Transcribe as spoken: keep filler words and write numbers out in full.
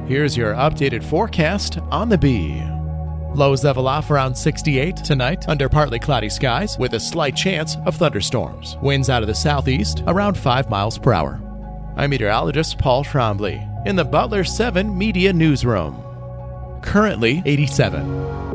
Here's your updated forecast on the Bee. Lows level off around sixty-eight tonight under partly cloudy skies with a slight chance of thunderstorms. Winds out of the southeast around five miles per hour. I'm meteorologist Paul Trombley in the Butler seven Media Newsroom. Currently eighty-seven.